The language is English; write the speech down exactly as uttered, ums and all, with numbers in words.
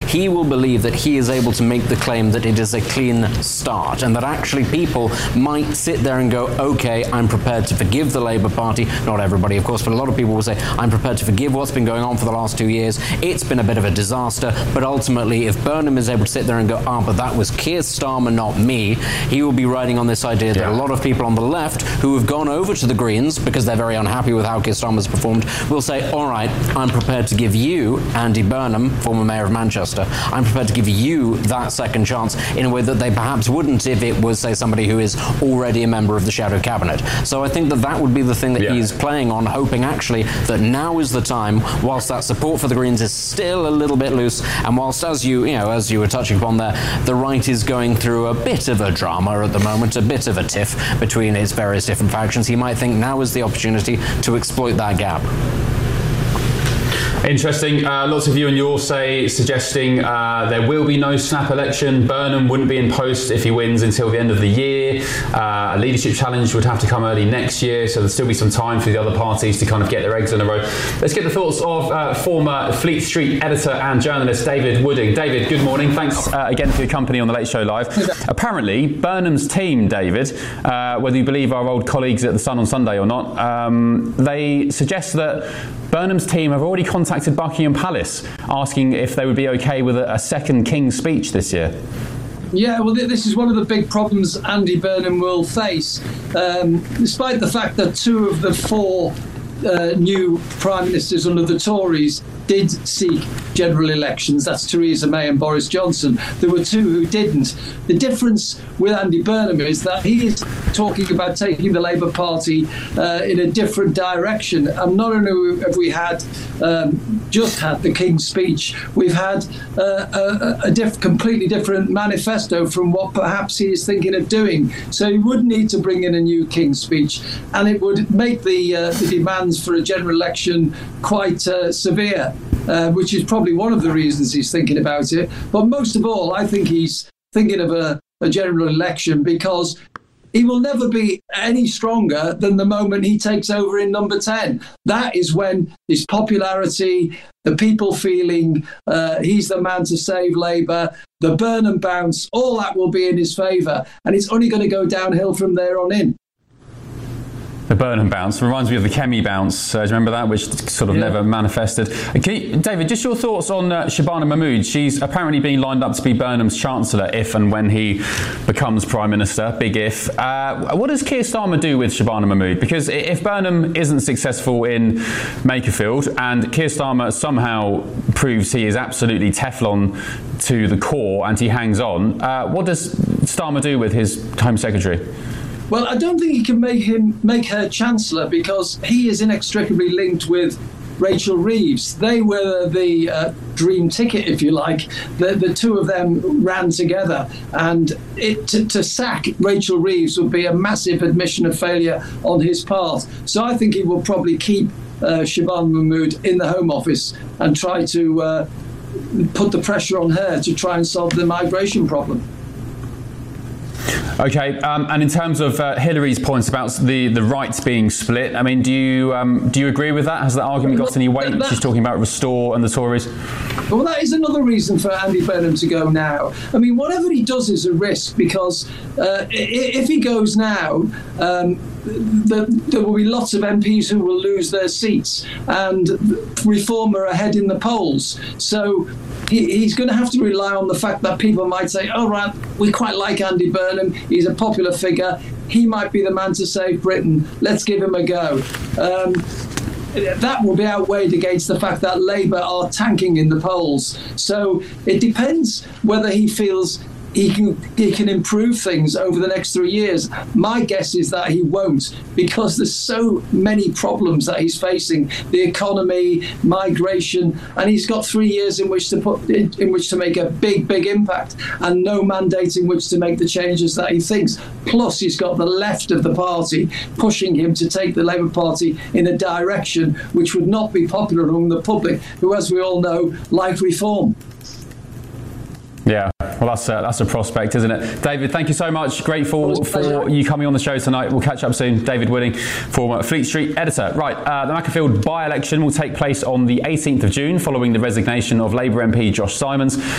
he will believe that he is able to make the claim that it is a clean start, and that actually people might sit there and go, okay, I'm prepared to forgive the Labour Party. Not everybody, of course, but a lot of people will say, I'm prepared to forgive what's been going on for the last two years. It's been a bit of a disaster, but ultimately, if Burnham is able to sit there and go, ah, but that was Keir Starmer, not me, he will be riding on this idea that yeah. a lot of people on the left who have gone over to the Greens because they're very unhappy with how Keir Starmer's performed will say, all right, I'm prepared to give you, Andy Burnham, former Mayor of Manchester, I'm prepared to give you that second chance in a way that they perhaps wouldn't if it was, say, somebody who is already a member of the shadow cabinet. So I think that that would be the thing that yeah. he's playing on, hoping actually that now is the time, whilst that support for the Greens is still a little bit loose, and whilst, as you, you know, as you were touching upon there, the right is going through a bit of a drama at the moment, a bit of a tiff between its various different factions, he might think now is the opportunity to exploit that gap. Interesting. Uh, lots of you and your say suggesting uh, there will be no snap election. Burnham wouldn't be in post if he wins until the end of the year. Uh, a leadership challenge would have to come early next year, so there'll still be some time for the other parties to kind of get their eggs in a row. Let's get the thoughts of uh, former Fleet Street editor and journalist David Wooding. David, good morning. Thanks uh, again for your company on the Late Show Live. Apparently, Burnham's team, David, uh, whether you believe our old colleagues at The Sun on Sunday or not, um, they suggest that Burnham's team have already contacted Buckingham Palace asking if they would be okay with a, a second King's speech this year. Yeah, well, this is one of the big problems Andy Burnham will face, um, despite the fact that two of the four uh, new prime ministers under the Tories did seek general elections. That's Theresa May and Boris Johnson. There were two who didn't. The difference with Andy Burnham is that he is talking about taking the Labour Party uh, in a different direction. And not only have we had um, just had the King's speech, we've had uh, a, a diff- completely different manifesto from what perhaps he is thinking of doing. So he would need to bring in a new King's speech, and it would make the, uh, the demands for a general election quite uh, severe. Uh, which is probably one of the reasons he's thinking about it. But most of all, I think he's thinking of a, a general election because he will never be any stronger than the moment he takes over in number ten. That is when his popularity, the people feeling uh, he's the man to save Labour, the Burnham bounce, all that will be in his favour. And it's only going to go downhill from there on in. The Burnham bounce reminds me of the Kemi bounce. Uh, do you remember that, which sort of yeah. never manifested? Can you, David, just your thoughts on uh, Shabana Mahmood. She's apparently being lined up to be Burnham's Chancellor if and when he becomes Prime Minister. Big if. Uh, what does Keir Starmer do with Shabana Mahmood? Because if Burnham isn't successful in Makerfield and Keir Starmer somehow proves he is absolutely Teflon to the core and he hangs on, uh, what does Starmer do with his Home Secretary? Well, I don't think he can make him make her Chancellor because he is inextricably linked with Rachel Reeves. They were the uh, dream ticket, if you like. The, the two of them ran together, and it, to, to sack Rachel Reeves would be a massive admission of failure on his part. So I think he will probably keep uh, Shabana Mahmood in the Home Office and try to uh, put the pressure on her to try and solve the migration problem. Okay, um, and in terms of uh, Hillary's points about the, the right being split, I mean, do you um, do you agree with that? Has that argument got any weight? That, She's talking about Restore and the Tories. Well, that is another reason for Andy Burnham to go now. I mean, whatever he does is a risk because uh, if he goes now, um, the, there will be lots of M Ps who will lose their seats, and Reform are ahead in the polls. So he, he's going to have to rely on the fact that people might say, oh, right, we quite like Andy Burnham. He's a popular figure. He might be the man to save Britain. Let's give him a go. Um, that will be outweighed against the fact that Labour are tanking in the polls. So it depends whether he feels he can he can improve things over the next three years. My guess is that he won't, because there's so many problems that he's facing: the economy, migration, and he's got three years in which to put in, in which to make a big, big impact, and no mandate in which to make the changes that he thinks. Plus, he's got the left of the party pushing him to take the Labour Party in a direction which would not be popular among the public, who, as we all know, like reform. Yeah, well, that's a, that's a prospect, isn't it? David, thank you so much. Grateful for you coming on the show tonight. We'll catch up soon. David Wooding, former Fleet Street editor. Right, uh, the Makerfield by-election will take place on the eighteenth of June following the resignation of Labour M P Josh Simons.